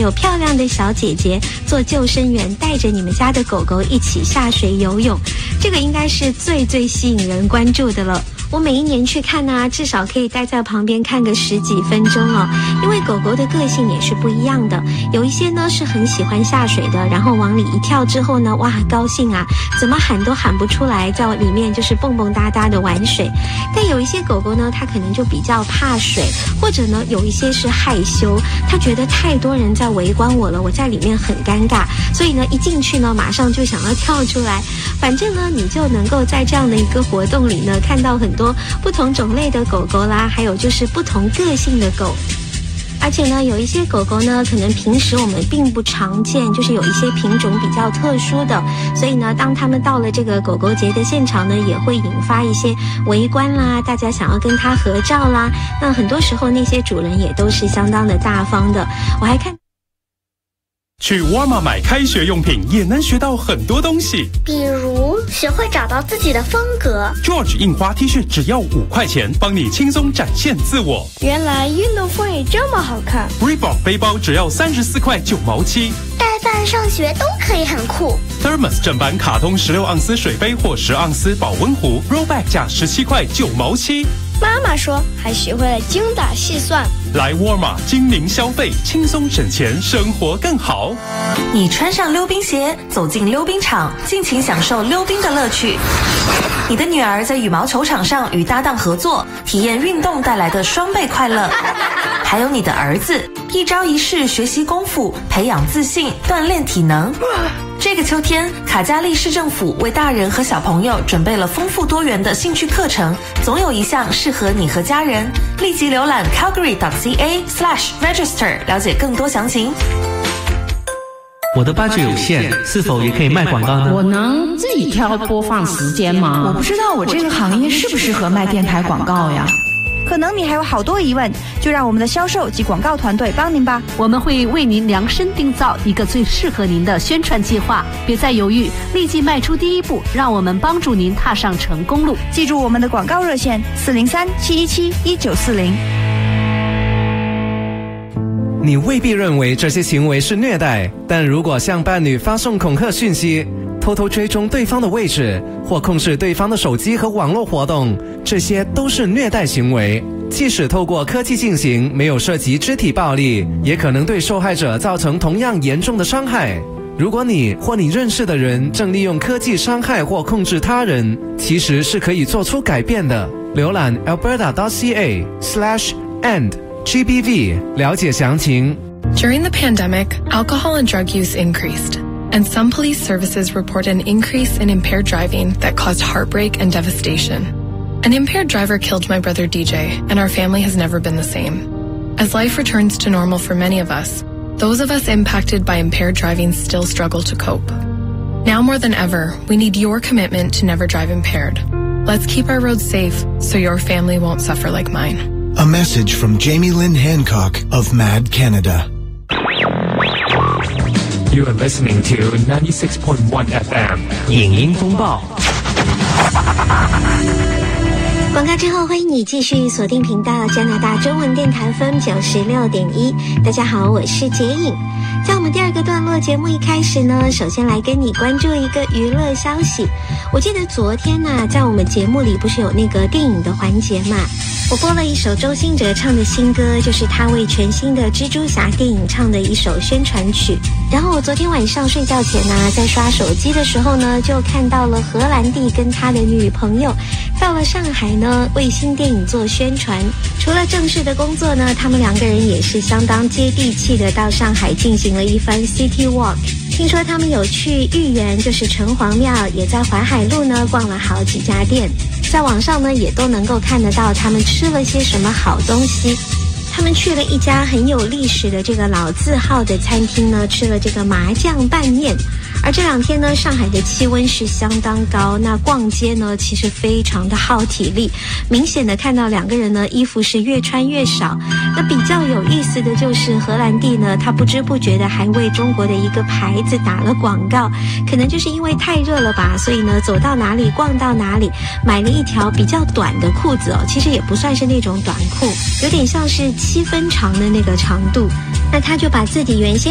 有漂亮的小姐姐做救生员，带着你们家的狗狗一起下水游泳，这个应该是最吸引人关注的了。我每一年去看啊，至少可以待在旁边看个10几分钟哦，因为狗狗的个性也是不一样的，有一些呢是很喜欢下水的，然后往里一跳之后呢，哇，高兴啊，怎么喊都喊不出来，在里面就是蹦蹦哒哒的玩水。但有一些狗狗呢，它可能就比较怕水，或者呢有一些是害羞，它觉得太多人在围观我了，我在里面很尴尬，所以呢一进去呢马上就想要跳出来。反正呢你就能够在这样的一个活动里呢看到很多不同种类的狗狗啦，还有就是不同个性的狗。而且呢有一些狗狗呢可能平时我们并不常见，就是有一些品种比较特殊的，所以呢当他们到了这个狗狗节的现场呢，也会引发一些围观啦，大家想要跟它合照啦。那很多时候那些主人也都是相当的大方的。我还看去沃尔玛买开学用品也能学到很多东西， 比如学会找到自己的风格。 George 印花 T 恤只要5块钱，帮你轻松展现自我。 原来运动风也这么好看。 Reebok 背包只要34块9毛7， 带饭上学都可以很酷。 Thermos 正版卡通16盎司水杯或10盎司保温壶 Rollback 价17块9毛7。 妈妈说还学会了精打细算。 来沃尔玛精明消费，轻松省钱，生活更好。 你穿上溜冰鞋，走进溜冰场，尽情享受溜冰的乐趣。你的女儿在羽毛球场上与搭档合作，体验运动带来的双倍快乐。还有你的儿子，一招一式学习功夫，培养自信，锻炼体能。这个秋天，卡加利市政府为大人和小朋友准备了丰富多元的兴趣课程，总有一项适合你和家人。立即浏览 calgary.ca/register 了解更多详情。 我的budget有限，是否也可以卖广告呢？ 我能自己挑播放时间吗？ 我不知道我这个行业适不适合卖电台广告呀。可能你还有好多疑问，就让我们的销售及广告团队帮您吧。 我们会为您量身定造一个最适合您的宣传计划，别再犹豫，立即迈出第一步，让我们帮助您踏上成功路。 记住我们的广告热线403-717-1940。 你未必认为这些行为是虐待，但如果向伴侣发送恐吓讯息，偷偷追踪对方的位置，或控制对方的手机和网络活动，这些都是虐待行为。即使透过科技进行，没有涉及肢体暴力，也可能对受害者造成同样严重的伤害。如果你或你认识的人正利用科技伤害或控制他人，其实是可以做出改变的。浏览 alberta.ca/end/GBV 了解详情。 During the pandemic, alcohol and drug use increased, and some police services report an increase in impaired driving that caused heartbreak and devastation. An impaired driver killed my brother DJ, and our family has never been the same. As life returns to normal for many of us, those of us impacted by impaired driving still struggle to cope. Now more than ever, we need your commitment to never drive impaired. Let's keep our roads safe so your family won't suffer like mine. A message from Jamie Lynn Hancock of MAD Canada. You are listening to 96.1 FM 影音风暴。 广告之后，欢迎你继续锁定频道加拿大中文电台FM 96.1。大家好，我是杰颖。在我们第二个段落节目一开始呢，首先来跟你关注一个娱乐消息。我记得昨天呢，在我们节目里不是有那个电影的环节嘛，我播了一首周兴哲唱的新歌，就是他为全新的蜘蛛侠电影唱的一首宣传曲。然后我昨天晚上睡觉前呢，在刷手机的时候呢，就看到了荷兰弟跟他的女朋友到了上海呢，为新电影做宣传。除了正式的工作呢，他们两个人也是相当接地气的到上海进行了一番 City Walk。听说他们有去豫园，就是城隍庙，也在淮海路呢逛了好几家店，在网上呢也都能够看得到他们吃了些什么好东西。他们去了一家很有历史的这个老字号的餐厅呢，吃了这个麻酱拌面。而这两天呢，上海的气温是相当高，那逛街呢其实非常的耗体力，明显的看到两个人呢衣服是越穿越少。那比较有意思的就是荷兰弟呢，他不知不觉的还为中国的一个牌子打了广告，可能就是因为太热了吧，所以呢走到哪里逛到哪里，买了一条比较短的裤子哦，其实也不算是那种短裤，有点像是7分长的那个长度。那他就把自己原先